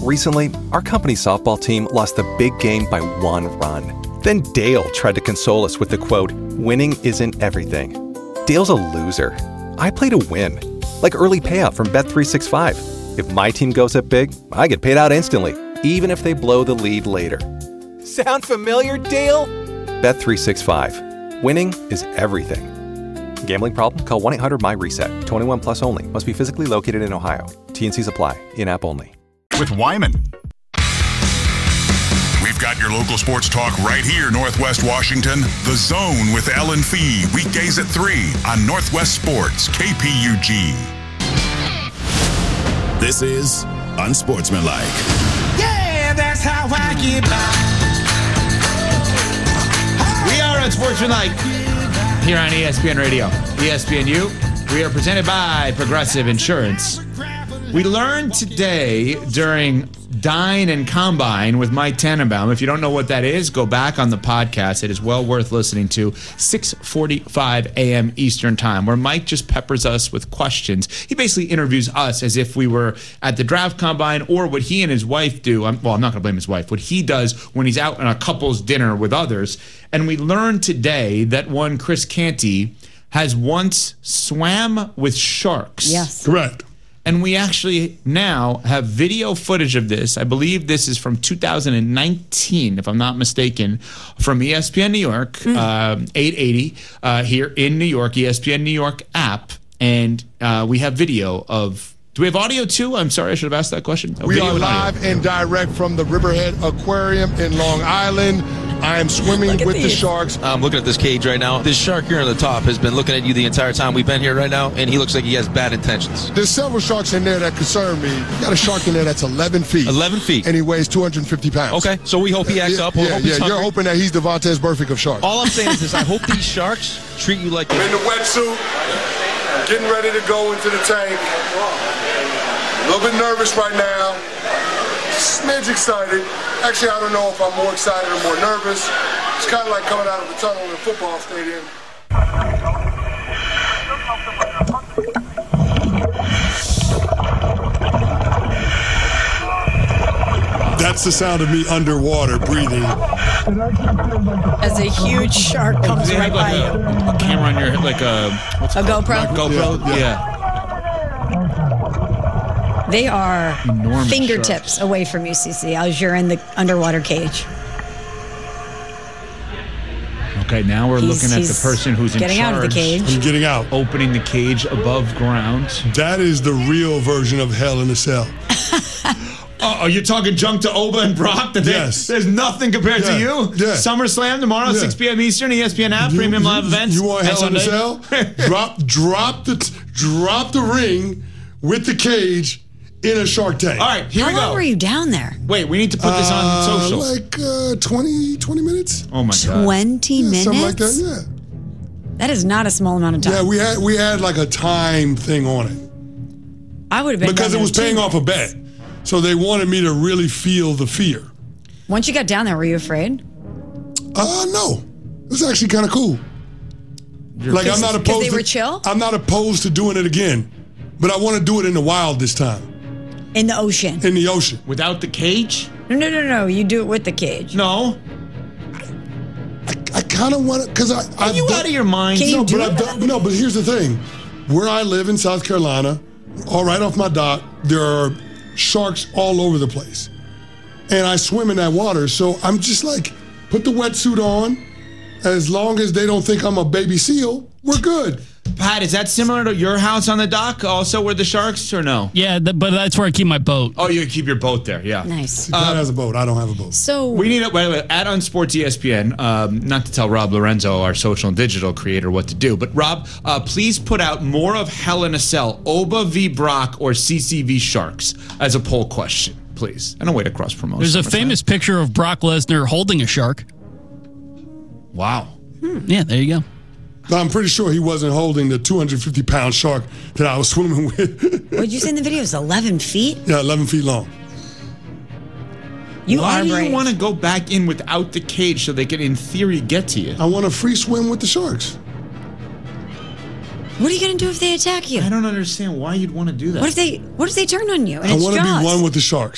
Recently, our company softball team lost the big game by 1 run. Then Dale tried to console us with the quote, "Winning isn't everything." Dale's a loser. I play to win. Like early payout from Bet365. If my team goes up big, I get paid out instantly, even if they blow the lead later. Sound familiar, Dale? Bet365. Winning is everything. Gambling problem? Call 1-800-MY-RESET. 21 plus only. Must be physically located in Ohio. T&Cs apply. In-app only. With Wyman. We've got your local sports talk right here, Northwest Washington. The Zone with Ellen Fee. Weekdays at 3 on Northwest Sports, KPUG. This is Unsportsmanlike. Yeah, that's how I get by. We are Unsportsmanlike here on ESPN Radio. ESPNU. We are presented by Progressive Insurance. We learned today during Dine and Combine with Mike Tannenbaum. If you don't know what that is, go back on the podcast. It is well worth listening to. 6:45 a.m. Eastern Time, where Mike just peppers us with questions. He basically interviews us as if we were at the draft combine, or what he and his wife do. I'm not going to blame his wife. What he does when he's out on a couple's dinner with others. And we learned today that one Chris Canty has once swam with sharks. Yes. Correct. And we actually now have video footage of this. I believe this is from 2019, if I'm not mistaken, from ESPN New York, 880 here in New York, ESPN New York app. And we have video of... Do we have audio too? I'm sorry, I should have asked that question. We are live and direct from the Riverhead Aquarium in Long Island. I am swimming with the sharks. I'm looking at this cage right now. This shark here on the top has been looking at you the entire time we've been here right now, and he looks like he has bad intentions. There's several sharks in there that concern me. You got a shark in there that's 11 feet. 11 feet. And he weighs 250 pounds. Okay, so we hope he acts up. We'll hope he's hungry. You're hoping that he's the Vontaze Burfict of sharks. All I'm saying is this: I hope these sharks treat you like I'm in the wetsuit, getting ready to go into the tank. A little bit nervous right now. Smidge excited. Actually, I don't know if I'm more excited or more nervous. It's kind of like coming out of the tunnel in a football stadium. That's the sound of me underwater breathing. As a huge shark comes right by you. A camera on your head, like a GoPro? GoPro? Yeah. They are Enormous fingertips sharks. away from you, CC, as you're in the underwater cage. Okay, now we're looking at the person who's in charge. Getting out of the cage. I'm getting out. Opening the cage above ground. That is the real version of Hell in a Cell. Are you talking junk to Oba and Brock? Yes. There's nothing compared to you? Yeah. SummerSlam tomorrow, 6 p.m. Eastern, ESPN app, premium live events. You want Hell in a Cell? drop the ring with the cage in a shark tank. All right, here we go. How long were you down there? Wait, we need to put this on social. Like 20 minutes. Oh my God. 20 minutes? Something like that, yeah. That is not a small amount of time. Yeah, we had like a time thing on it. I would have been Because down it was there paying too. off a bet. So they wanted me to really feel the fear. Once you got down there, were you afraid? No. It was actually kind of cool. Like I'm not opposed they were chill? I'm not opposed to doing it again. But I want to do it in the wild this time. In the ocean? In the ocean. Without the cage? No. You do it with the cage. No. I kind of want to, because Are you out of your mind? Can you do it? But here's the thing. Where I live in South Carolina, all right off my dock, there are sharks all over the place. And I swim in that water, so I'm just like, put the wetsuit on. As long as they don't think I'm a baby seal, we're good. Pat, is that similar to your house on the dock, also where the sharks, or no? Yeah, but that's where I keep my boat. Oh, you keep your boat there, yeah. Nice. Pat has a boat. I don't have a boat. So We need, by the way, at Unsports ESPN, not to tell Rob Lorenzo, our social and digital creator, what to do, but Rob, please put out more of Hell in a Cell, Oba v. Brock or CC v. Sharks, as a poll question, please. And a way to cross-promote. There's a famous picture of Brock Lesnar holding a shark. Wow. Yeah, there you go. I'm pretty sure he wasn't holding the 250-pound shark that I was swimming with. what did you say in the video? It was 11 feet? Yeah, 11 feet long. Why are do brave. you want to go back in without the cage so they can, in theory, get to you? I want to free swim with the sharks. What are you going to do if they attack you? I don't understand why you'd want to do that. What if they turn on you? And I it's want to Jaws? be one with the sharks.